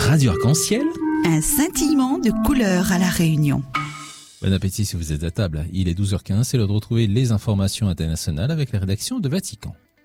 Radio Arc-en-Ciel. Un scintillement de couleurs à La Réunion. Bon appétit si vous êtes à table. Il est 12h15, c'est l'heure de retrouver les informations internationales avec la rédaction de Vatican.